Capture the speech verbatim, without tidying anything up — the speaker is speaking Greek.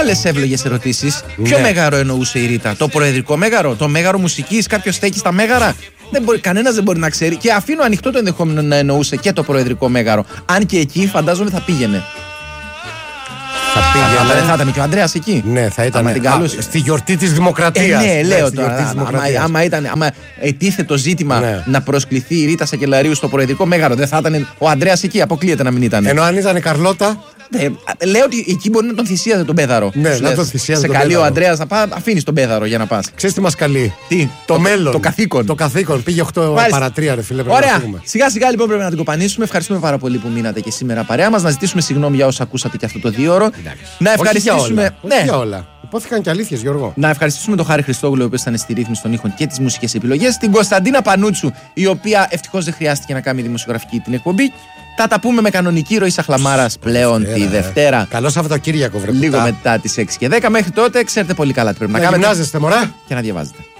άλλες εύλογες ερωτήσεις. Ναι. Ποιο μέγαρο εννοούσε η Ρίτα? Το προεδρικό μέγαρο? Το μέγαρο μουσικής? Κάποιος στέκει στα μέγαρα? Δεν μπορεί, κανένας δεν μπορεί να ξέρει. Και αφήνω ανοιχτό το ενδεχόμενο να εννοούσε και το προεδρικό μέγαρο. Αν και εκεί φαντάζομαι θα πήγαινε. Θα πήγαινε. Δεν θα ήταν και ο Ανδρέας εκεί? Ναι, θα ήταν. Α, στη γιορτή της Δημοκρατίας. Ε, ναι, λέω ναι, τώρα. Άμα, άμα, ήταν, άμα ετίθε το ζήτημα ναι. να προσκληθεί η Ρίτα Σακελαρίου στο προεδρικό μέγαρο, δεν θα ήταν ο Ανδρέας εκεί? Αποκλείεται να μην ήταν. Ενώ αν ήταν η Καρλώτα. Ναι, λέω ότι εκεί μπορεί να τον θυσίαζε τον Πέδαρο. Ναι, να τον θυσίαζε. Σε τον καλεί Πέδαρο. ο Ανδρέας να πάει, αφήνει τον Πέδαρο για να πα. Ξέρεις τι μας καλεί? Τι? Το, το μέλλον. Το καθήκον. Το καθήκον. Πήγε οκτώ παρά τρία, ρε φίλε. Ωραία. Σιγά σιγά λοιπόν πρέπει να την κοπανίσουμε. Ευχαριστούμε πάρα πολύ που μείνατε και σήμερα παρέα μας. Να ζητήσουμε συγγνώμη για όσα ακούσατε και αυτό το δίωρο. Να ευχαριστήσουμε. Όχι για όλα. Ναι. Για όλα. Υπόθηκαν και αλήθειες, Γιώργο. Να ευχαριστήσουμε τον Χάρη Χριστόγλου, ο οποίος ήταν στη ρύθμιση των ήχων και τις μουσικές επιλογές. Την Κωνσταντίνα Πανούτσου, η οποία ευτυχώς δεν χρειάστηκε να κάνει δημοσιογραφική την εκπομπή. Θα τα πούμε με κανονική ροή Σαχλαμάρας πλέον Δευτέρα, τη Δευτέρα. Καλό Σαββατοκύριακο, βρε. Λίγο μετά τις έξι και δέκα. Μέχρι τότε ξέρετε πολύ καλά τι πρέπει να, να κάνετε. Να γυμνάζεστε, μωρά. Και να διαβάζετε.